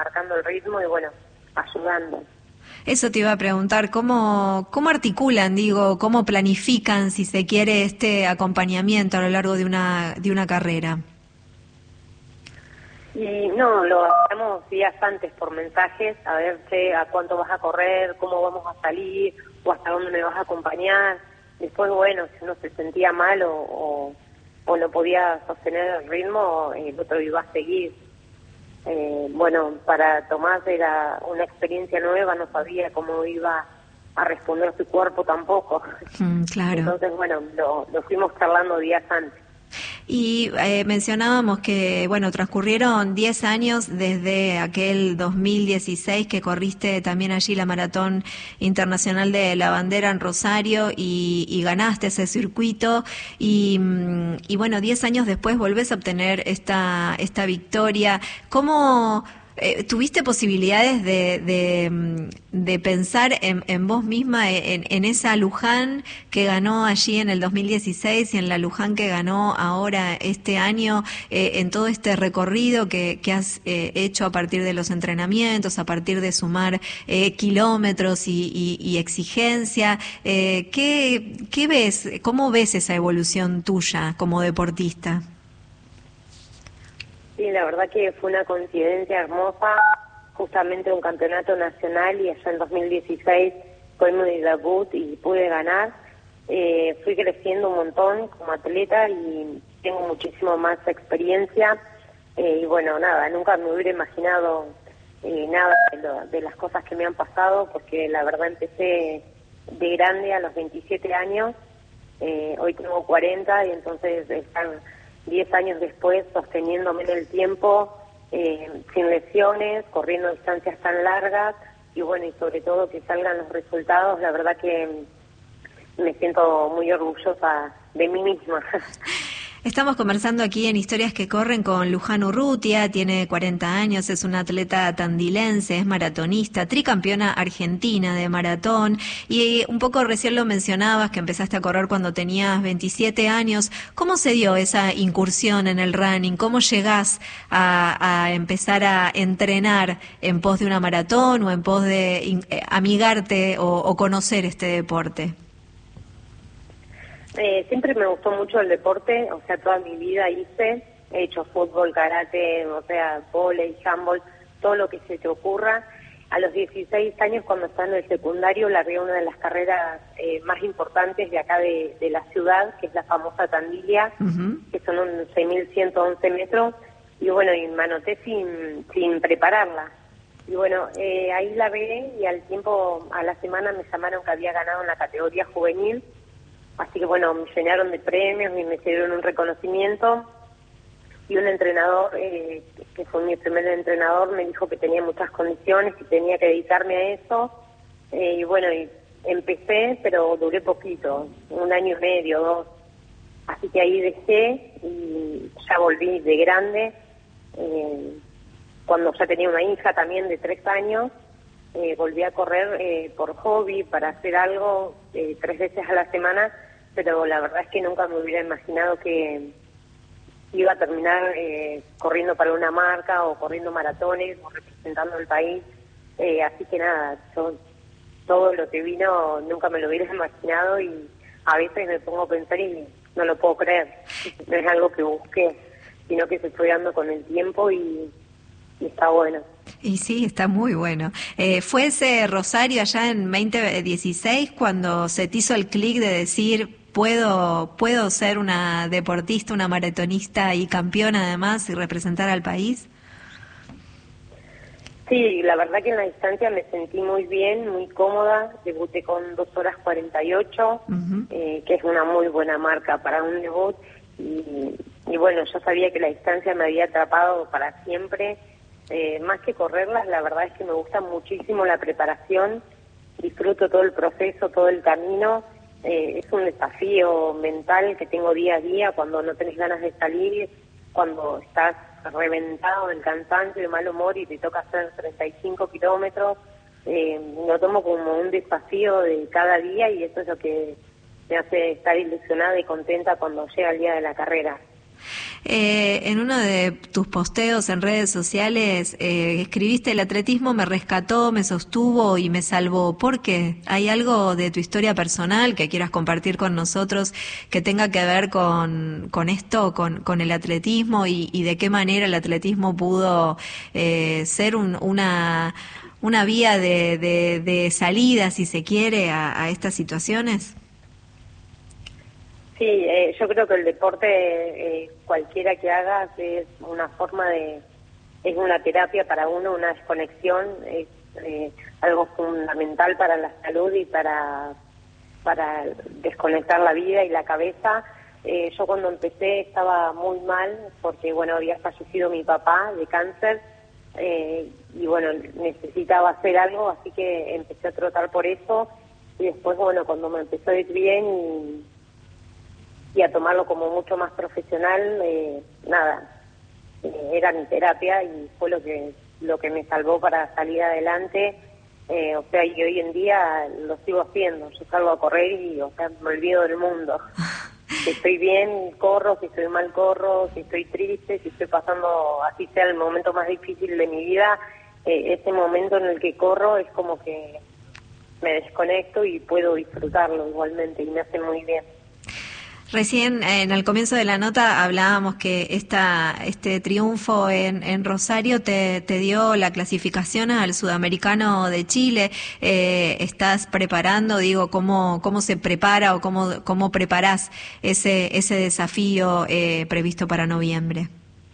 marcando el ritmo y bueno, ayudando. Eso te iba a preguntar, ¿cómo articulan, digo, cómo planifican, si se quiere, este acompañamiento a lo largo de una carrera? Y no, lo hacemos días antes por mensajes, a ver a cuánto vas a correr, cómo vamos a salir, o hasta dónde me vas a acompañar. Después, bueno, si uno se sentía mal o no podía sostener el ritmo, el otro iba a seguir. Bueno, para Tomás era una experiencia nueva, no sabía cómo iba a responder su cuerpo tampoco. Claro. Entonces, bueno, lo fuimos charlando días antes. Y mencionábamos que, bueno, transcurrieron 10 años desde aquel 2016 que corriste también allí la Maratón Internacional de la Bandera en Rosario y ganaste ese circuito y bueno, 10 años después volvés a obtener esta victoria. ¿Cómo tuviste posibilidades de pensar en vos misma, en esa Luján que ganó allí en el 2016 y en la Luján que ganó ahora este año, en todo este recorrido que has hecho a partir de los entrenamientos, a partir de sumar kilómetros y exigencia? ¿Qué ves? ¿Cómo ves esa evolución tuya como deportista? Sí, la verdad que fue una coincidencia hermosa, justamente un campeonato nacional y allá en 2016 fue mi debut y pude ganar. Fui creciendo un montón como atleta y tengo muchísimo más experiencia y bueno, nada, nunca me hubiera imaginado nada de las cosas que me han pasado porque la verdad empecé de grande a los 27 años, hoy tengo 40 y entonces están 10 años después sosteniéndome en el tiempo, sin lesiones, corriendo distancias tan largas y bueno, y sobre todo que salgan los resultados, la verdad que me siento muy orgullosa de mí misma. Estamos conversando aquí en Historias que Corren con Luján Urrutia, tiene 40 años, es una atleta tandilense, es maratonista, tricampeona argentina de maratón y un poco recién lo mencionabas que empezaste a correr cuando tenías 27 años. ¿Cómo se dio esa incursión en el running? ¿Cómo llegás a empezar a entrenar en pos de una maratón o en pos de amigarte o conocer este deporte? Siempre me gustó mucho el deporte, o sea, toda mi vida he hecho fútbol, karate, o sea, vóley, handball, todo lo que se te ocurra. A los 16 años, cuando estaba en el secundario, largué una de las carreras más importantes de acá de la ciudad, que es la famosa Tandilia, que son 11.111 metros, y bueno, y me anoté sin prepararla. Y bueno, ahí largué y al tiempo, a la semana me llamaron que había ganado en la categoría juvenil. Así que bueno, me llenaron de premios y me dieron un reconocimiento y un entrenador, que fue mi primer entrenador, me dijo que tenía muchas condiciones y tenía que dedicarme a eso. Y bueno, y empecé, pero duré poquito, 1 año y medio, 2. Así que ahí dejé y ya volví de grande. Cuando ya tenía una hija también de 3 años, volví a correr por hobby, para hacer algo 3 veces a la semana, pero la verdad es que nunca me hubiera imaginado que iba a terminar corriendo para una marca o corriendo maratones o representando al país. Así que nada, yo todo lo que vino nunca me lo hubiera imaginado y a veces me pongo a pensar y no lo puedo creer. No es algo que busqué, sino que se fue dando con el tiempo y está bueno. Y sí, está muy bueno. ¿Fue ese Rosario allá en 2016 cuando se te hizo el clic de decir puedo ser una deportista, una maratonista y campeona además y representar al país? Sí, la verdad que en la distancia me sentí muy bien, muy cómoda. Debuté con 2 horas 48, que es una muy buena marca para un debut. Y bueno, yo sabía que la distancia me había atrapado para siempre. Más que correrlas, la verdad es que me gusta muchísimo la preparación, disfruto todo el proceso, todo el camino, es un desafío mental que tengo día a día cuando no tenés ganas de salir, cuando estás reventado del cansancio, de mal humor y te toca hacer 35 kilómetros, lo tomo como un desafío de cada día y eso es lo que me hace estar ilusionada y contenta cuando llega el día de la carrera. En uno de tus posteos en redes sociales escribiste: el atletismo me rescató, me sostuvo y me salvó. ¿Por qué? ¿Hay algo de tu historia personal que quieras compartir con nosotros que tenga que ver con esto, con el atletismo y de qué manera el atletismo pudo ser una vía de salida, si se quiere, a estas situaciones? Sí, yo creo que el deporte, cualquiera que hagas, es una forma es una terapia para uno, una desconexión, es algo fundamental para la salud y para desconectar la vida y la cabeza. Yo cuando empecé estaba muy mal porque, bueno, había fallecido mi papá de cáncer y, bueno, necesitaba hacer algo, así que empecé a trotar por eso y después, bueno, cuando me empezó a ir bien y a tomarlo como mucho más profesional, era mi terapia y fue lo que me salvó para salir adelante. O sea, y hoy en día lo sigo haciendo. Yo salgo a correr y, o sea, me olvido del mundo. Si estoy bien, corro; si estoy mal, corro; si estoy triste, si estoy pasando, así sea el momento más difícil de mi vida, ese momento en el que corro es como que me desconecto y puedo disfrutarlo igualmente y me hace muy bien. Recién en el comienzo de la nota hablábamos que este triunfo en Rosario te dio la clasificación al Sudamericano de Chile. ¿Estás preparando, cómo se prepara o cómo preparás ese desafío previsto para noviembre?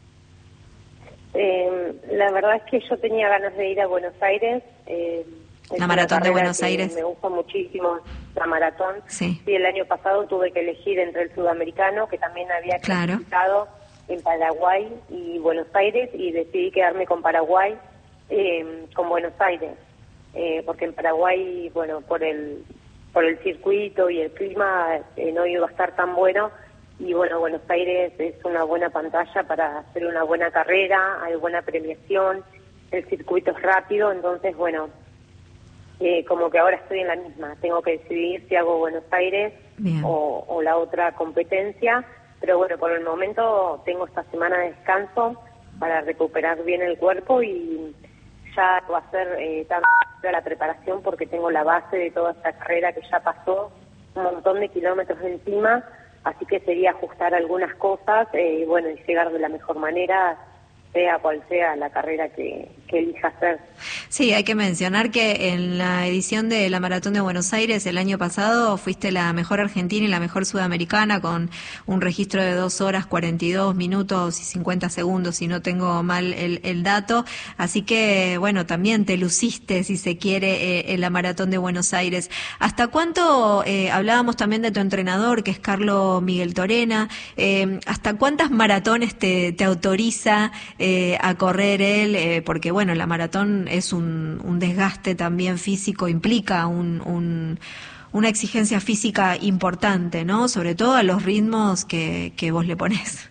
La verdad es que yo tenía ganas de ir a Buenos Aires. La maratón de Buenos Aires. Me gusta muchísimo la maratón. Sí. Y el año pasado tuve que elegir entre el sudamericano, que también había clasificado, en Paraguay y Buenos Aires, y decidí quedarme con Paraguay, con Buenos Aires, porque en Paraguay, bueno, por el circuito y el clima no iba a estar tan bueno, y bueno, Buenos Aires es una buena pantalla para hacer una buena carrera, hay buena premiación, el circuito es rápido, entonces bueno, como que ahora estoy en la misma, tengo que decidir si hago Buenos Aires o la otra competencia, pero bueno, por el momento tengo esta semana de descanso para recuperar bien el cuerpo y ya va a ser tanto la preparación porque tengo la base de toda esta carrera que ya pasó, un montón de kilómetros encima, así que sería ajustar algunas cosas, bueno, y llegar de la mejor manera, sea cual sea la carrera que elija hacer. Sí, hay que mencionar que en la edición de la Maratón de Buenos Aires el año pasado fuiste la mejor argentina y la mejor sudamericana con un registro de 2 horas 42 minutos y 50 segundos, si no tengo mal el dato. Así que, bueno, también te luciste, si se quiere, en la Maratón de Buenos Aires. ¿Hasta cuánto, hablábamos también de tu entrenador, que es Carlos Miguel Torena, hasta cuántas maratones te autoriza a correr él? Porque, bueno, la maratón es un desgaste también físico, implica una exigencia física importante, ¿no? Sobre todo a los ritmos que vos le ponés.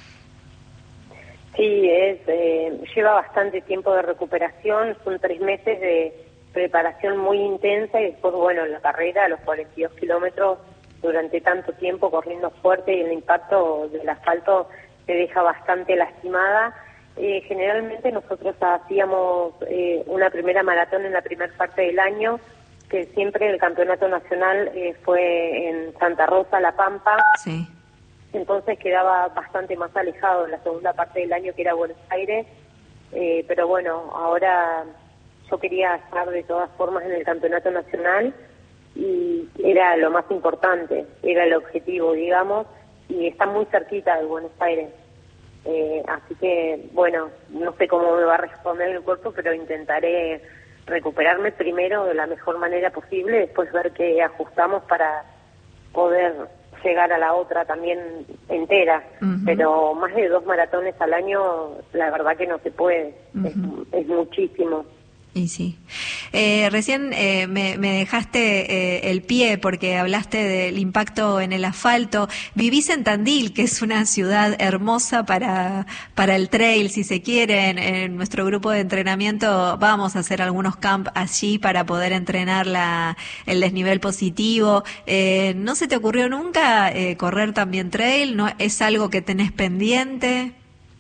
Sí, lleva bastante tiempo de recuperación, son 3 meses de preparación muy intensa y después, bueno, la carrera, los 42 kilómetros, durante tanto tiempo corriendo fuerte y el impacto del asfalto te deja bastante lastimada. Generalmente nosotros hacíamos una primera maratón en la primera parte del año, que siempre el campeonato nacional fue en Santa Rosa, La Pampa. Sí. Entonces quedaba bastante más alejado en la segunda parte del año, que era Buenos Aires. Pero bueno, ahora yo quería estar de todas formas en el campeonato nacional y era lo más importante, era el objetivo, digamos, y está muy cerquita de Buenos Aires. Así que, bueno, no sé cómo me va a responder el cuerpo, pero intentaré recuperarme primero de la mejor manera posible, después ver qué ajustamos para poder llegar a la otra también entera. Uh-huh. Pero más de 2 maratones al año, la verdad que no se puede, uh-huh. es muchísimo. Y sí. Recién me dejaste el pie porque hablaste del impacto en el asfalto. Vivís en Tandil, que es una ciudad hermosa para el trail, si se quiere. En nuestro grupo de entrenamiento vamos a hacer algunos camp allí para poder entrenar el desnivel positivo. ¿No se te ocurrió nunca correr también trail? ¿No es algo que tenés pendiente?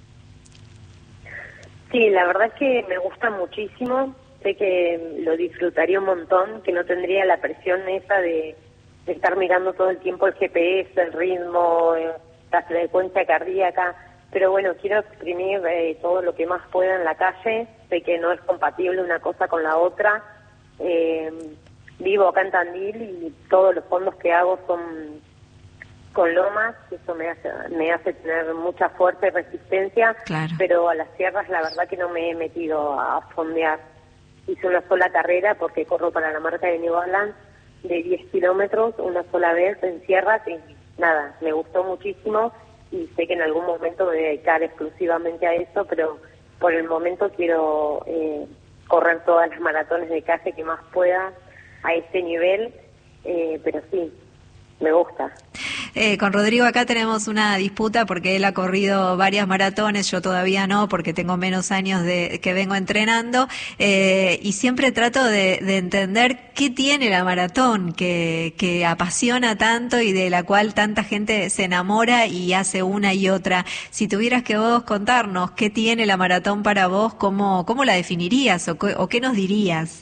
Sí, la verdad es que me gusta muchísimo, sé que lo disfrutaría un montón, que no tendría la presión esa de estar mirando todo el tiempo el GPS, el ritmo, la frecuencia cardíaca, pero bueno, quiero exprimir todo lo que más pueda en la calle, sé que no es compatible una cosa con la otra, vivo acá en Tandil y todos los fondos que hago son con lomas, eso me hace tener mucha fuerza y resistencia, claro. Pero a las sierras la verdad que no me he metido a fondear. Hice una sola carrera porque corro para la marca de New Balance de 10 kilómetros una sola vez en sierras y nada, me gustó muchísimo y sé que en algún momento me voy a dedicar exclusivamente a eso, pero por el momento quiero correr todas las maratones de calle que más pueda a este nivel, pero sí, me gusta. Con Rodrigo acá tenemos una disputa porque él ha corrido varias maratones, yo todavía no porque tengo menos años que vengo entrenando, y siempre trato de entender qué tiene la maratón que apasiona tanto y de la cual tanta gente se enamora y hace una y otra. Si tuvieras que vos contarnos qué tiene la maratón para vos, ¿cómo la definirías o qué nos dirías?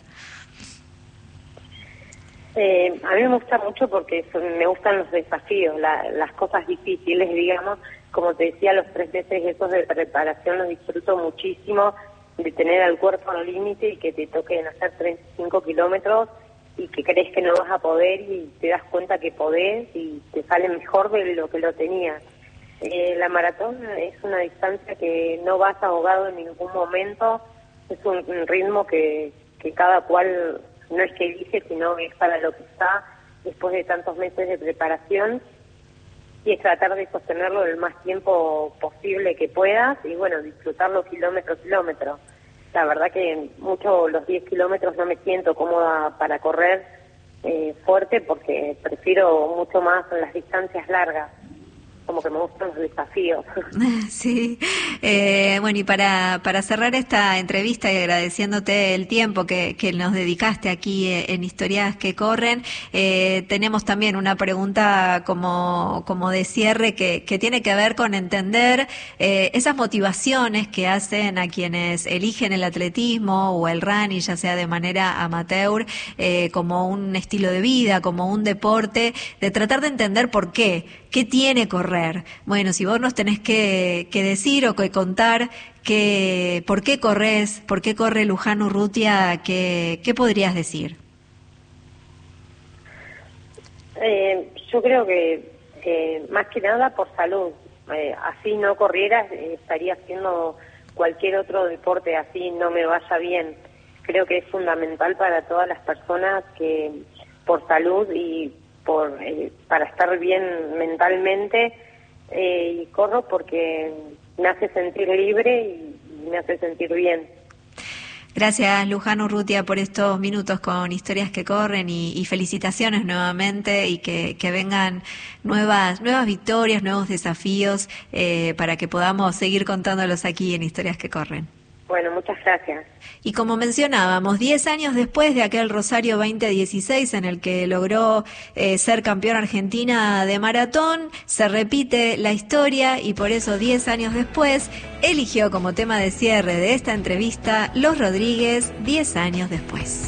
A mí me gusta mucho porque me gustan los desafíos, las cosas difíciles, digamos. Como te decía, los 3 meses esos de preparación los disfruto muchísimo, de tener al cuerpo al límite y que te toquen hacer 35 kilómetros y que crees que no vas a poder y te das cuenta que podés y te sale mejor de lo que lo tenías. La maratón es una distancia que no vas ahogado en ningún momento, es un ritmo que cada cual no es que elige, sino es para lo que está después de tantos meses de preparación y es tratar de sostenerlo el más tiempo posible que puedas y bueno, disfrutarlo kilómetro a kilómetro. La verdad que mucho los 10 kilómetros no me siento cómoda para correr fuerte porque prefiero mucho más las distancias largas. Como que me gustan los desafíos. Sí, bueno, y para cerrar esta entrevista y agradeciéndote el tiempo que nos dedicaste aquí en Historias que Corren, tenemos también una pregunta como de cierre que tiene que ver con entender esas motivaciones que hacen a quienes eligen el atletismo o el running, ya sea de manera amateur, como un estilo de vida, como un deporte, de tratar de entender por qué. ¿Qué tiene correr? Bueno, si vos nos tenés que decir o que contar por qué corres, por qué corre Luján Urrutia, ¿qué podrías decir? Yo creo que más que nada por salud. Así no corrieras, estaría haciendo cualquier otro deporte, así no me vaya bien. Creo que es fundamental para todas las personas que por salud y para estar bien mentalmente y corro porque me hace sentir libre y me hace sentir bien. Gracias, Luján Urrutia, por estos minutos con Historias que Corren y felicitaciones nuevamente y que vengan nuevas victorias, nuevos desafíos para que podamos seguir contándolos aquí en Historias que Corren. Bueno, muchas gracias. Y como mencionábamos, 10 años después de aquel Rosario 2016 en el que logró ser campeona argentina de maratón, se repite la historia y por eso 10 años después eligió como tema de cierre de esta entrevista Los Rodríguez, 10 años después.